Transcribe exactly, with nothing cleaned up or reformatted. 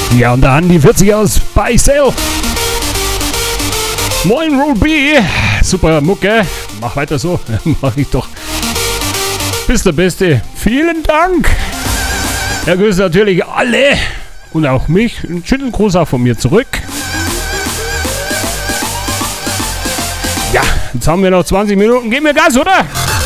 Ja, und dann die vierzig aus bei Cell. Moin Ruby. Super Mucke. Mach weiter so. Mach ich doch. Bist der Beste. Vielen Dank. Er grüßt natürlich alle. Und auch mich. Ein schönen Gruß auch von mir zurück. Ja, jetzt haben wir noch zwanzig Minuten. Geben wir Gas, oder?